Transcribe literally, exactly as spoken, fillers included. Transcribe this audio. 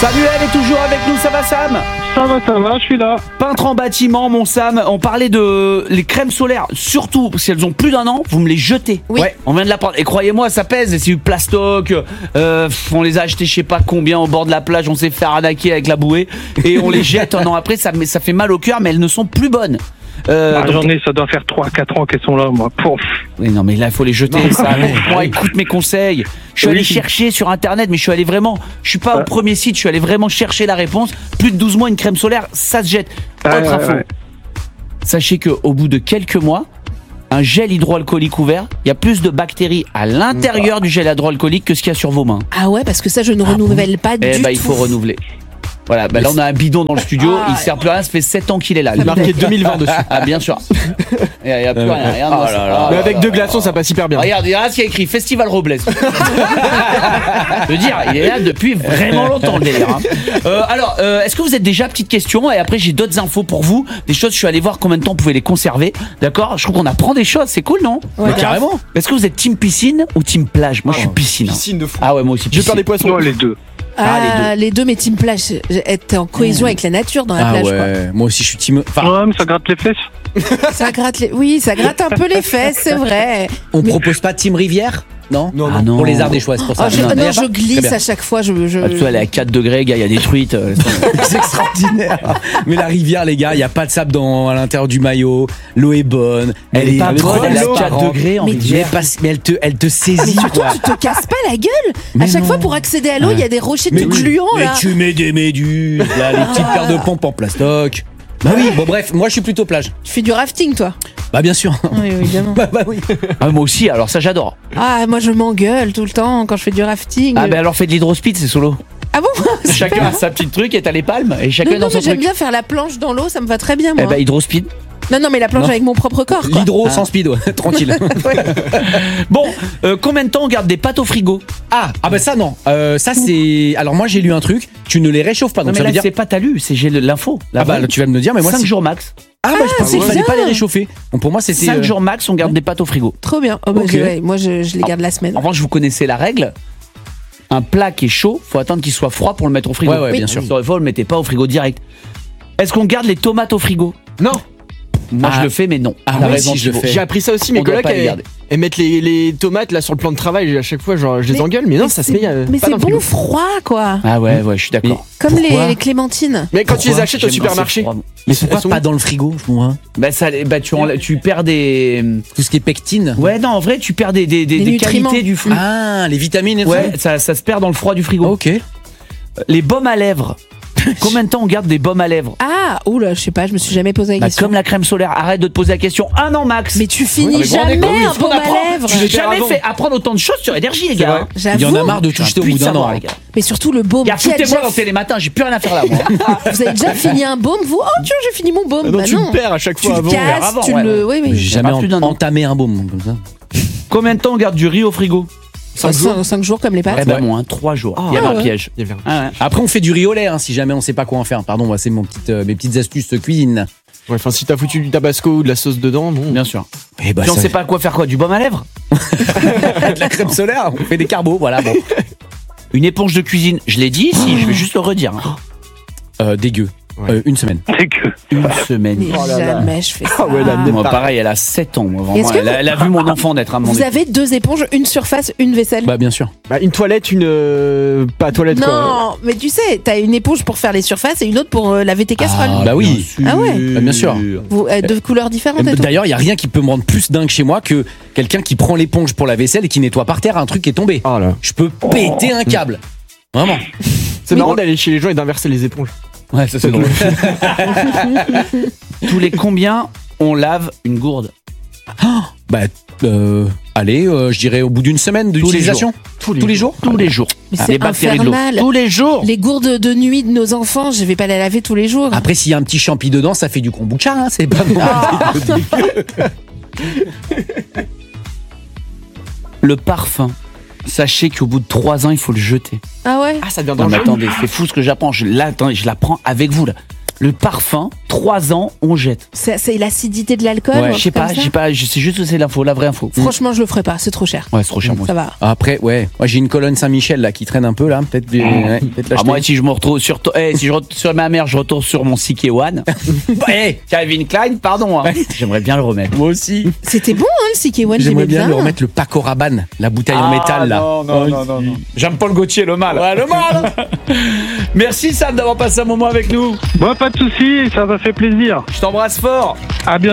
Samuel est toujours avec nous, ça va Sam? Ça va, ça va, je suis là. Peintre en bâtiment, mon Sam, on parlait de les crèmes solaires, surtout si elles ont plus d'un an, vous me les jetez. Oui. Ouais, on vient de l'apprendre. Et croyez-moi, ça pèse, c'est du plastoc, euh, on les a achetés je sais pas combien au bord de la plage, on s'est fait arnaquer avec la bouée, et on les jette un an après, ça, ça fait mal au cœur, mais elles ne sont plus bonnes. Euh, Ah, donc- j'en ai, ça doit faire trois quatre ans qu'elles sont là, moi. Pouf. Oui, non, mais là, il faut les jeter, Non, ça. ouais. Moi, écoute mes conseils. Je suis Oui. allé chercher sur Internet, mais je suis allé vraiment... Je suis pas au Ouais. premier site, je suis allé vraiment chercher la réponse. Plus de douze mois, une crème solaire, ça se jette. Ouais, Autre ouais, info. ouais. Sachez qu'au bout de quelques mois, un gel hydroalcoolique ouvert, il y a plus de bactéries à l'intérieur du gel hydroalcoolique que ce qu'il y a sur vos mains. Ah ouais, parce que ça, je ne renouvelle pas Eh du bah, tout. il faut renouveler. Voilà, bah là on a un bidon dans le studio, Ah, il sert plus à rien, ça fait sept ans qu'il est là. C'est marqué deux mille vingt dessus. Ah bien sûr. Il n'y a, il y a plus rien, rien dans ça. Mais avec deux glaçons, ça passe hyper bien. Regarde, regarde ce qu'il y a écrit, Festival Robles. Je veux dire, il est là depuis vraiment longtemps le délire. Hein. Euh, alors, euh, est-ce que vous êtes déjà, petite question, et après j'ai d'autres infos pour vous, des choses, je suis allé voir combien de temps vous pouvez les conserver, d'accord? Je trouve qu'on apprend des choses, c'est cool, non? Ouais, Mais carrément. Est-ce que vous êtes team piscine ou team plage? Moi je suis piscine. hein. Piscine de fou. Ah ouais, moi aussi Je piscine. perds des poissons. Non, les deux. Ah, Ah, les, deux. mais team plage, être en cohésion avec la nature dans la Ah plage, ouais, moi aussi je suis team. Enfin, Ouais, mais ça gratte les fesses. quoi. Ça gratte les... Oui, ça gratte un peu les fesses, c'est vrai. on Mais- propose pas Team Rivière? Non. Non, Ah non. non. Pour les arts des choix, c'est pour ça. Oh, je, Non, non, mais y a je pas glisse Très bien. à chaque fois. Je, je... Ah, tu vois, elle est à quatre degrés, gars, il y a des truites. euh, C'est extraordinaire. Mais la rivière, les gars, il y a pas de sable dans à l'intérieur du maillot. L'eau est bonne. Elle est pas bonne, elle est à transparente. quatre degrés en Mais, rivière. mais pas- mais elle te, elle te Mais saisit surtout, quoi. tu te casses pas la gueule. Mais à chaque non. fois, pour accéder à l'eau, il y a des rochers Mais tout oui. gluants, Mais là. tu mets des méduses, là, les petites paires de pompes en plastoc. Bah oui, bon bref, moi je suis plutôt plage. Tu fais du rafting, toi. Bah bien sûr. Oui, évidemment. bah, bah oui. Ah, moi aussi, alors ça j'adore. Ah, moi, je m'engueule tout le temps quand je fais du rafting. Ah ben alors fais de l'hydrospeed, c'est solo. Ah bon? Chacun a sa petite truc et t'as les palmes et chacun Non, est non, dans son mais j'aime truc. bien faire la planche dans l'eau, ça me va très bien, moi. Eh ben hydrospeed. Non, non, mais la planche Non. avec mon propre corps, quoi. L'hydro sans speed, ouais. Tranquille. Bon, euh, combien de temps on garde des pâtes au frigo? Ah, ah bah ça non. Euh, ça c'est. Alors moi j'ai lu un truc. Tu ne les réchauffes pas. Non Donc mais ça là veut dire. c'est pas t'as lu, c'est j'ai le- l'info. Ah bah tu vas me le dire, mais moi cinq c'est. jours max. Ah bah je pensais c'est qu'il fallait pas bien. les réchauffer. Donc pour moi c'était. cinq euh, jours max, on garde des pâtes au frigo. Trop bien. Oh, bah, Ok. j'ai- ouais, moi, je, je les garde la semaine. En revanche, vous connaissez la règle. Un plat qui est chaud, faut attendre qu'il soit froid pour le mettre au frigo. Ouais, ouais, Oui. bien sûr. Sur le fond, le mettez pas au frigo direct. Est-ce qu'on garde les tomates au frigo? Non. Moi Ah. je le fais, mais non. Ah, T'as moi raison, aussi, je le Thibaut. fais. J'ai appris ça aussi, mes On doit collègues pas les elles, garder. elles mettent les, les tomates là sur le plan de travail. À chaque fois, genre, je les Mais- engueule, mais non, mais ça se c'est- met euh, Mais pas c'est dans le bon frigo. froid, quoi. Ah ouais, ouais, je suis d'accord. Comme les, Pourquoi les clémentines. Mais quand tu les Pourquoi achètes au J'aime bien, supermarché, c'est froid. Mais Elles pourquoi sont pas où dans le frigo, moi Bah, ça, bah tu, enlè- tu perds des. Tout ce qui est pectine. Ouais, non, en vrai, tu perds des, des, des, Des des nutriments. qualités du fruit. Ah, les vitamines et tout. Ouais, ça, ça se perd dans le froid du frigo. Ok. Les baumes à lèvres. Combien de temps on garde des baumes à lèvres? Ah, oula, je sais pas, je me suis jamais posé la Bah, question. comme la crème solaire, arrête de te poser la question. Un an max. Mais tu finis Ouais, mais vous vous rendez jamais compte, un est-ce qu'on baume à apprend lèvres. Je n'ai Je vais jamais faire fait apprendre autant de choses sur énergie, les gars. Il y en a J'avoue. marre de tout Je suis jeter un au bout puits de d'un savoir, an. les gars. Mais surtout le baume. Il y a Qui a foutez-moi déjà... dans Télématin, j'ai plus rien à faire là, moi. Vous avez déjà fini un baume, vous? Oh, tiens, j'ai fini mon baume. Ah non, bah tu non. le perds à chaque Tu fois le avant. casses, avant, tu ouais, le. Oui, J'ai oui. jamais pas plus d'un en- an. entamé un baume comme ça. Combien de temps on garde du riz au frigo? Cinq jours. Cinq jours comme les pâtes. Eh ben moins, trois jours. Il y avait Ah un ouais. piège. Il y avait un- Ah ouais. Après on fait du riz au lait hein, si jamais on sait pas quoi en faire. Pardon, moi c'est mon petite, euh, mes petites astuces de cuisine. Ouais, enfin, si t'as foutu du tabasco ou de la sauce dedans, non. Bien sûr. Et bah Puis on ça- sait pas quoi faire quoi? Du baume à lèvres? de la crème solaire, on fait des carbos, voilà bon. Une éponge de cuisine. Je l'ai dit ici, je vais juste le redire. hein. Euh, dégueu. Ouais. Euh, une semaine. C'est que. Une semaine. Mais Oh là là. jamais je fais ça. Ah ouais, la mienne. Moi, pareil, elle a sept ans. Moi, vraiment. Est-ce que Elle, a, elle a vu mon enfant naître à mon Vous époque. avez deux éponges, une surface, une vaisselle. Bah bien sûr. Bah, une toilette, une. euh, Pas toilette quoi. Non, mais tu sais, t'as une éponge pour faire les surfaces et une autre pour euh, laver tes casseroles. Ah, bah oui. Ah ouais. Bah, bien sûr. Vous, euh, deux couleurs différentes et tout. D'ailleurs, il y a rien qui peut me rendre plus dingue chez moi que quelqu'un qui prend l'éponge pour la vaisselle et qui nettoie par terre un truc qui est tombé. Oh là. Je peux péter un câble. Vraiment. C'est marrant d'aller chez les gens et d'inverser les éponges. Ouais, ça c'est drôle. Tous les combien on lave une gourde? Bah euh, allez, euh, je dirais au bout d'une semaine d'utilisation. Tous les Tous les jours. Tous les jours. Mais Ah, c'est les bactéries de l'eau. infernal. Tous les jours. Les gourdes de nuit de nos enfants, je vais pas les laver tous les jours. Après, s'il y a un petit champi dedans, ça fait du kombucha, hein, c'est pas bon. Le parfum. Sachez qu'au bout de trois ans, il faut le jeter. Ah ouais. Ah, ça devient Non mais dangereux. attendez, c'est fou ce que j'apprends. Je, là, attendez, je l'apprends avec vous là. Le parfum, trois ans, on jette. C'est c'est l'acidité de l'alcool. Ouais, ou un Je sais truc comme pas, ça je sais pas, je sais juste que c'est l'info, la vraie info. Franchement, je le ferai pas, c'est trop cher. Ouais, c'est trop cher, moi. Ça va. Après, ouais, moi j'ai une colonne Saint-Michel là qui traîne un peu là, peut-être des- ouais, peut-être Ah, l'acheter. moi, si je me retrouve sur, to- eh, si je retourne sur ma mère, je retourne sur mon C K un. Eh, Calvin Klein, pardon. hein. J'aimerais bien le remettre. Moi aussi. C'était bon, hein, le C K un, J'aimerais j'aimais bien bien. lui remettre le Paco Rabanne, la bouteille en métal là. Non, non, Oh, non, non, non. Jean-Paul Gaultier, le mal. Ouais, le mal. Merci Sam d'avoir passé un moment avec nous. Bon, pas de soucis, ça m'a fait plaisir. Je t'embrasse fort. À bientôt.